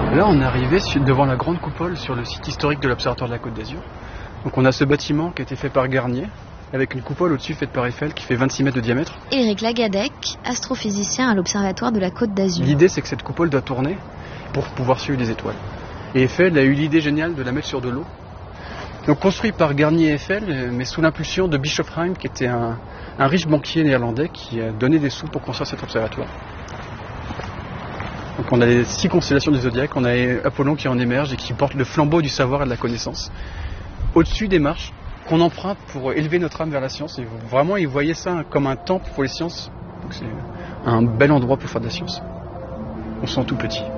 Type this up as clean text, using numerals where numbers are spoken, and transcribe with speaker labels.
Speaker 1: Là, on est arrivé devant la grande coupole sur le site historique de l'Observatoire de la Côte d'Azur. Donc on a ce bâtiment qui a été fait par Garnier, avec une coupole au-dessus faite par Eiffel qui fait 26 mètres de diamètre.
Speaker 2: Éric Lagadec, astrophysicien à l'Observatoire de la Côte d'Azur.
Speaker 1: L'idée, c'est que cette coupole doit tourner pour pouvoir suivre les étoiles. Et Eiffel a eu l'idée géniale de la mettre sur de l'eau. Donc construit par Garnier et Eiffel, mais sous l'impulsion de Bischoffsheim, qui était un riche banquier néerlandais qui a donné des sous pour construire cet observatoire. Donc on a les 6 constellations du zodiaque, on a Apollon qui en émerge et qui porte le flambeau du savoir et de la connaissance. Au-dessus des marches qu'on emprunte pour élever notre âme vers la science. Et vraiment, ils voyaient ça comme un temple pour les sciences. Donc c'est un bel endroit pour faire de la science. On se sent tout petit.